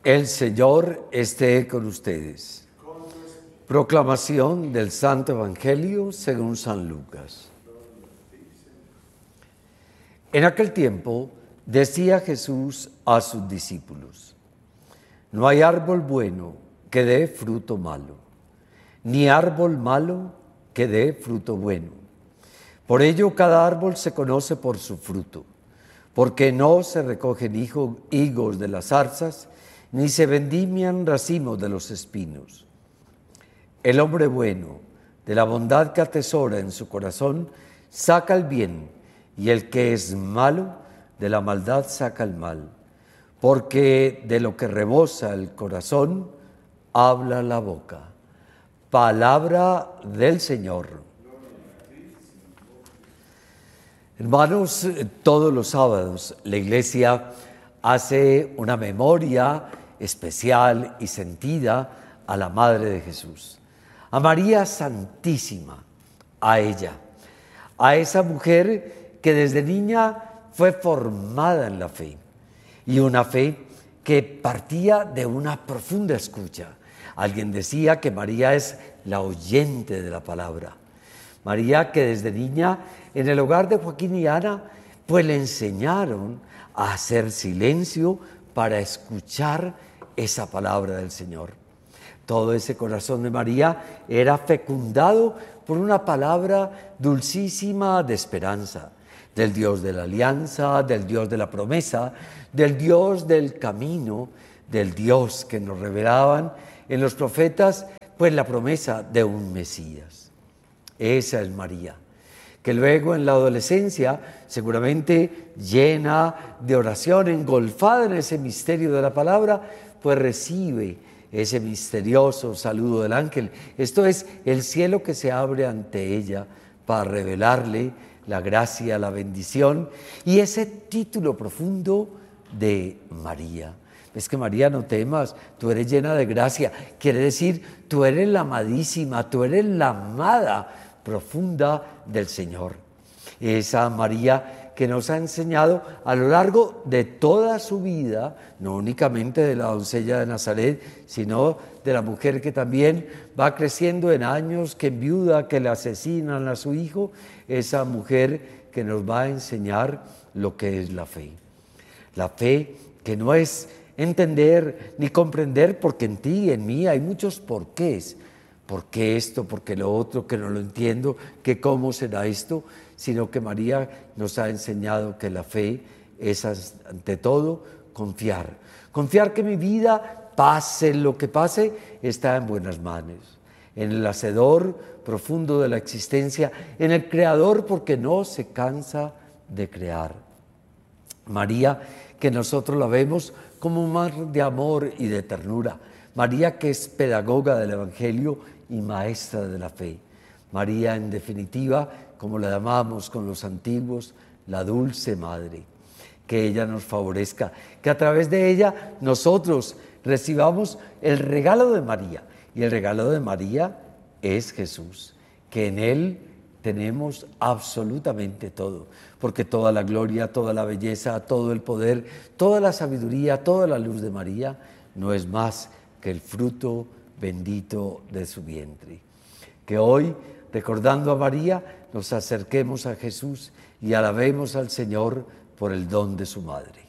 El Señor esté con ustedes. Proclamación del Santo Evangelio según San Lucas. En aquel tiempo decía Jesús a sus discípulos: no hay árbol bueno que dé fruto malo, ni árbol malo que dé fruto bueno. Por ello cada árbol se conoce por su fruto, porque no se recogen higos de las zarzas, ni se vendimian racimos de los espinos. El hombre bueno, de la bondad que atesora en su corazón, saca el bien, y el que es malo, de la maldad saca el mal. Porque de lo que rebosa el corazón, habla la boca. Palabra del Señor. Hermanos, todos los sábados la Iglesia hace una memoria especial y sentida a la Madre de Jesús, a María Santísima, a ella, a esa mujer que desde niña fue formada en la fe, y una fe que partía de una profunda escucha. Alguien decía que María es la oyente de la palabra. María, que desde niña en el hogar de Joaquín y Ana, pues le enseñaron a hacer silencio para escuchar esa palabra del Señor. Todo ese corazón de María era fecundado por una palabra dulcísima de esperanza, del Dios de la alianza, del Dios de la promesa, del Dios del camino, del Dios que nos revelaban en los profetas, pues la promesa de un Mesías. Esa es María, que luego en la adolescencia, seguramente llena de oración, engolfada en ese misterio de la palabra, pues recibe ese misterioso saludo del ángel. Esto es el cielo que se abre ante ella para revelarle la gracia, la bendición y ese título profundo de María. Es que María, no temas, tú eres llena de gracia. Quiere decir, tú eres la amadísima, tú eres la amada profunda del Señor. Esa María que nos ha enseñado a lo largo de toda su vida, no únicamente de la doncella de Nazaret, sino de la mujer que también va creciendo en años, que enviuda, que le asesinan a su hijo, esa mujer que nos va a enseñar lo que es la fe. La fe que no es entender ni comprender, porque en ti y en mí hay muchos porqués. ¿Por qué esto? ¿Por qué lo otro? Que no lo entiendo, que cómo será esto, sino que María nos ha enseñado que la fe es ante todo confiar. Confiar que mi vida, pase lo que pase, está en buenas manos, en el hacedor profundo de la existencia, en el creador, porque no se cansa de crear. María, que nosotros la vemos como un mar de amor y de ternura. María, que es pedagoga del Evangelio y maestra de la fe. María, en definitiva, como la llamamos con los antiguos, la dulce madre. Que ella nos favorezca, que a través de ella nosotros recibamos el regalo de María. Y el regalo de María es Jesús, que en Él tenemos absolutamente todo, porque toda la gloria, toda la belleza, todo el poder, toda la sabiduría, toda la luz de María no es más que el fruto bendito de su vientre. Que hoy, recordando a María, nos acerquemos a Jesús y alabemos al Señor por el don de su madre.